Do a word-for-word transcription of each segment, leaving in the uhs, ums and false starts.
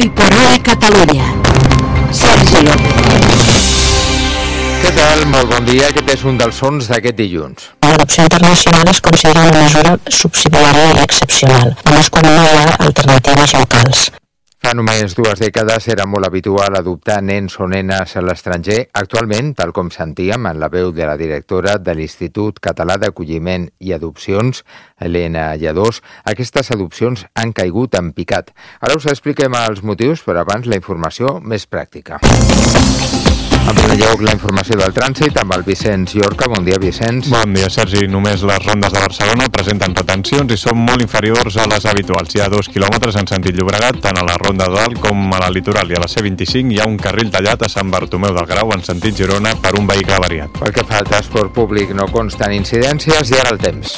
Hoy por hoy Catalunya. Sergi López. Què tal? Molt bon dia. Aquest és un dels sons d'aquest dilluns. L'adopció internacional es considera una mesura subsidiària i excepcional, només quan no hi ha alternatives locals. Fa només dues dècades era molt habitual adoptar nens o nenes a l'estranger. Actualment, tal com sentíem en la veu de la directora de l'Institut Català d'Acolliment i Adopcions, Helena Lladós, aquestes adopcions han caigut en picat. Ara us expliquem els motius, però abans la informació més pràctica. En primer lloc, la informació del trànsit amb el Vicenç Llorca. Bon dia, Vicenç. Bon dia, Sergi. Només les rondes de Barcelona presenten retencions i són molt inferiors a les habituals. Hi ha dos quilòmetres en sentit Llobregat, tant a la Ronda de Dalt com a la Litoral. I a la C vint-i-cinc hi ha un carril tallat a Sant Bartomeu del Grau en sentit Girona per un vehicle avariat. Pel que fa al transport públic no consten incidències i ara el temps.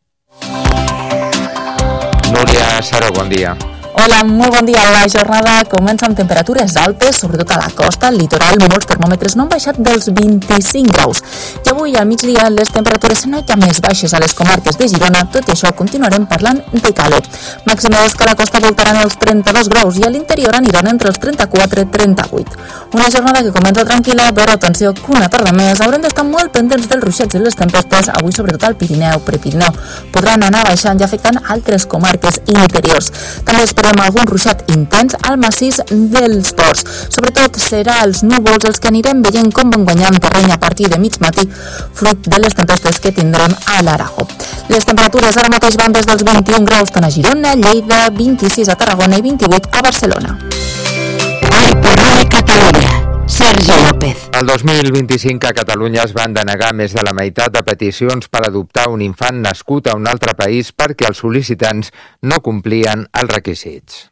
Núria Saró, bon dia. Hola, molt bon dia. La jornada comença amb temperatures altes, sobretot a la costa, al litoral. Molts termòmetres no han baixat dels vint-i-cinc graus. I avui al migdia les temperatures són ja més baixes a les comarques de Girona. Tot i això continuarem parlant de calor. Màximes que a la costa voltaran els trenta-dos graus i a l'interior aniran entre els trenta-quatre i trenta-vuit. Una jornada que comença tranquil·la, però atenció que una tarda més haurem d'estar molt pendents dels ruixats i les tempestes, avui sobretot al Pirineu, Prepirineu. Podran anar baixant i afectant altres comarques interiors. També esperem algun ruixat intens al massís dels Ports. Sobretot serà els núvols els que anirem veient com van guanyant terreny a partir de mig matí, fruit de les tempestes que tindrem a l'Aragó. Les temperatures ara mateix van des dels vint-i-un graus tant a Girona, Lleida, vint-i-sis a Tarragona i vint-i-vuit a Barcelona. Hoy por hoy Catalunya. Sergi López. El dos mil vint-i-cinc a Catalunya es van denegar més de la meitat de peticions per adoptar un infant nascut a un altre país perquè els sol·licitants no complien els requisits.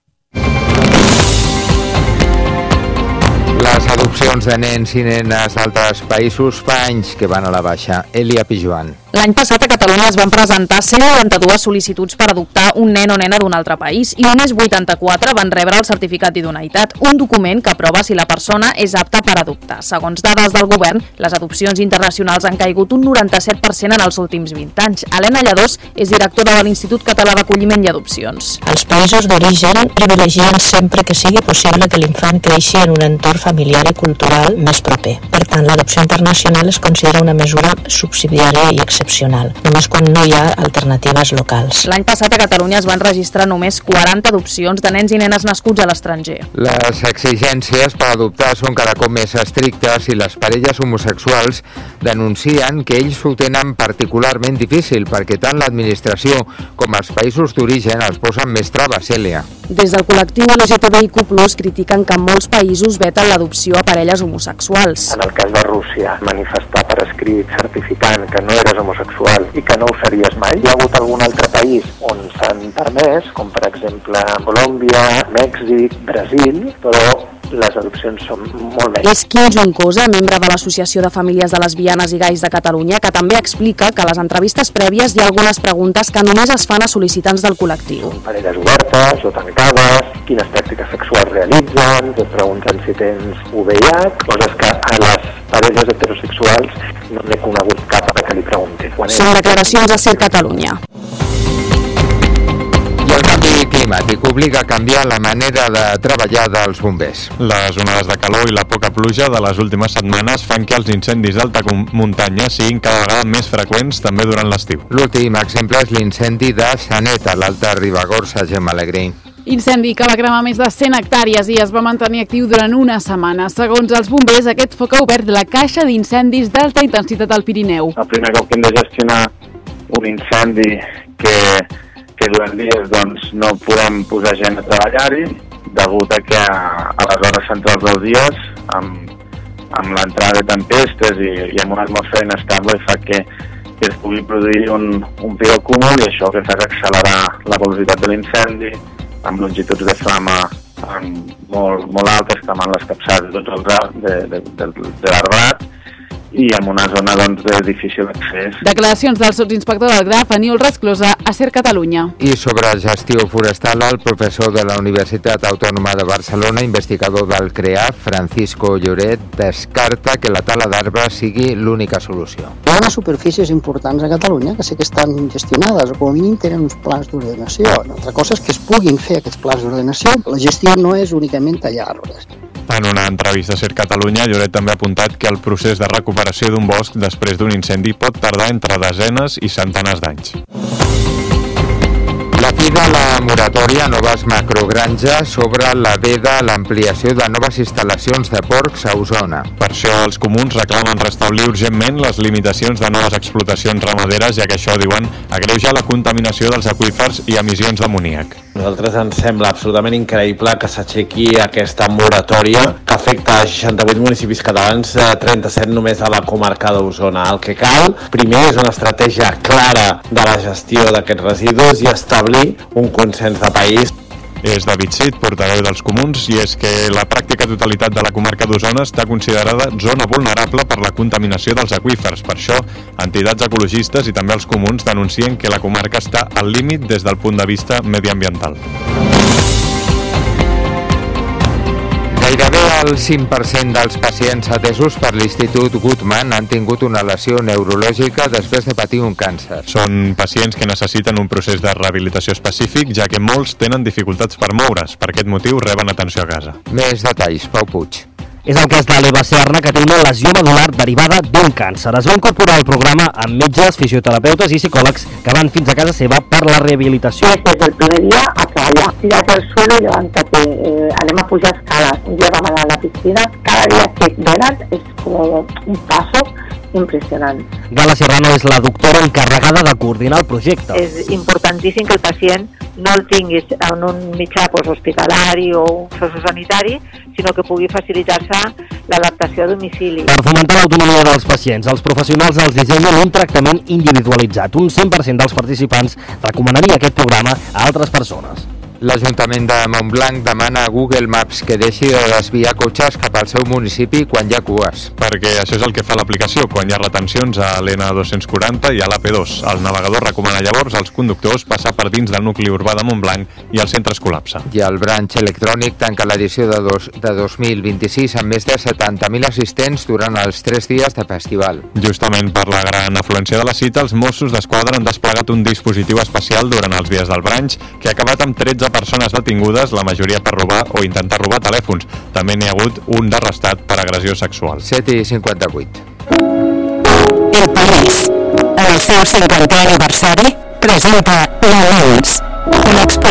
Les adopcions de nens i nenes d'altres països fa anys que van a la baixa. Elia Pijuan. L'any passat a Catalunya es van presentar cent noranta-dues sol·licituds per adoptar un nen o nena d'un altre país i només vuitanta-quatre van rebre el certificat d'idoneïtat, un document que aprova si la persona és apta per adoptar. Segons dades del govern, les adopcions internacionals han caigut un noranta-set per cent en els últims vint anys. Helena Lladós és directora de l'Institut Català d'Acolliment i Adopcions. Els països d'origen privilegien sempre que sigui possible que l'infant creixi en un entorn familiar i cultural més proper. Per tant, l'adopció internacional es considera una mesura subsidiària i excepcional, només quan no hi ha alternatives locals. L'any passat a Catalunya es van registrar només quaranta adopcions de nens i nenes nascuts a l'estranger. Les exigències per adoptar són cada cop més estrictes i les parelles homosexuals denuncien que ells ho tenen particularment difícil perquè tant l'administració com els països d'origen els posen més traves, Cèlia. Des del col·lectiu L G T B I Q plus, critiquen que en molts països veten l'adopció a parelles homosexuals. En el cas de Rússia, manifestar per escrit certificant que no eres homosexual i que no ho series mai. Hi ha hagut algun altre país on s'han permès, com per exemple Colòmbia, Mèxic, Brasil, però les adopcions són molt menys. És Quim Juncosa, membre de l'Associació de Famílies de Lesbianes i Gais de Catalunya, que també explica que a les entrevistes prèvies hi ha algunes preguntes que només es fan a sol·licitants del col·lectiu. Són parelles obertes o tancades, quines pràctiques sexuals realitzen, et pregunten si tens U V I H, coses que a les parelles heterosexuals no n'he conegut cap a que li preguntin. Són declaracions a Ser Catalunya. I el canvi climàtic obliga a canviar la manera de treballar dels bombers. Les onades de calor i la poca pluja de les últimes setmanes fan que els incendis d'alta muntanya siguin cada vegada més freqüents també durant l'estiu. L'últim exemple és l'incendi de Sanet, a l'Alta Ribagorça, Gemma Alegrí. Incendi que va cremar més de cent hectàrees i es va mantenir actiu durant una setmana. Segons els bombers, aquest foc ha obert la caixa d'incendis d'alta intensitat al Pirineu. El primer cop que hem de gestionar un incendi que, que durant dies doncs, no podem posar gent a treballar-hi, degut a que a les hores centrals dels dies, amb, amb l'entrada de tempestes i, i amb una atmosfera inestable, fa que, que es pugui produir un, un pirocúmul i això que fa que accelerar la velocitat de l'incendi, amb longituds de flama molt, molt altes, cremant les capçades de tots els arbres de, de, de, de l'arbrat, i en una zona doncs, de difícil accés. Declaracions del sotsinspector del Graf, Aniol Rasclosa, a Ser Catalunya. I sobre gestió forestal, el professor de la Universitat Autònoma de Barcelona, investigador del CREAF, Francisco Lloret, descarta que la tala d'arbres sigui l'única solució. Hi ha unes superfícies importants a Catalunya que sí que estan gestionades, o com a mínim tenen uns plans d'ordenació. Una altra cosa és que es puguin fer aquests plans d'ordenació. La gestió no és únicament tallar arbres. En una entrevista a Ser Catalunya, Lloret també ha apuntat que el procés de recuperació d'un bosc després d'un incendi pot tardar entre desenes i centenars d'anys. La fi de la moratòria a noves macrogranges sobre la veda l'ampliació de noves instal·lacions de porcs a Osona. Per això els comuns reclamen restablir urgentment les limitacions de noves explotacions ramaderes, ja que això, diuen, agreuja la contaminació dels aqüífers i emissions d'amoníac. A nosaltres ens sembla absolutament increïble que s'aixequi aquesta moratòria que afecta a seixanta-vuit municipis catalans, trenta-set només a la comarca d'Osona. El que cal, primer, és una estratègia clara de la gestió d'aquests residus i establir un consens de país. És David Cid, portaveu dels comuns, i és que la pràctica totalitat de la comarca d'Osona està considerada zona vulnerable per la contaminació dels aqüífers. Per això, entitats ecologistes i també els comuns denuncien que la comarca està al límit des del punt de vista mediambiental. Gairebé el cinc per cent dels pacients atesos per l'Institut Guttmann han tingut una lesió neurològica després de patir un càncer. Són pacients que necessiten un procés de rehabilitació específic, ja que molts tenen dificultats per moure's. Per aquest motiu reben atenció a casa. Més detalls, Pau Puig. És el cas de l'Eva Serna, que té una lesió medular derivada d'un càncer. Es va incorporar al programa amb metges, fisioterapeutes i psicòlegs que van fins a casa seva per la rehabilitació. Desde el primer dia a treballar. Tira't al suelo y levántate. Eh, anem a pujar escales. Un dia vam anar a la piscina. Cada dia que venen és com un paso impressionant. Gala Serrano és la doctora encarregada de coordinar el projecte. És importantíssim que el pacient no el tinguis en un mitjà hospitalari o un sociosanitari, sinó que pugui facilitar-se l'adaptació a domicili. Per fomentar l'autonomia dels pacients, els professionals els dissenyen un tractament individualitzat. Un cent per cent dels participants recomanaria aquest programa a altres persones. L'Ajuntament de Montblanc demana a Google Maps que deixi de desviar cotxes cap al seu municipi quan hi ha cues. Perquè això és el que fa l'aplicació quan hi ha retencions a l'N dos-cents quaranta i a l'A P dos. El navegador recomana llavors als conductors passar per dins del nucli urbà de Montblanc i el centre es col·lapsa. I el branch electrònic tanca l'edició de, dos, de dos mil vint-i-sis amb més de setanta mil assistents durant els tres dies de festival. Justament per la gran afluència de la cita, els Mossos d'Esquadra han desplegat un dispositiu especial durant els dies del branch que ha acabat amb tretze persones detingudes, la majoria per robar o intentar robar telèfons. També n'hi ha hagut un d'arrestat per agressió sexual. set i cinquanta-vuit. El País, en el seu cinquantè aniversari, presenta La Lens, una exposició